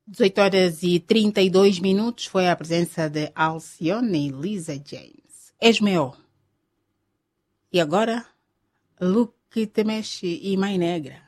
18 horas e 32 minutos foi a presença de Alcione e Lisa James. Esmeo. E agora, Luke Temeshi e Mãe Negra.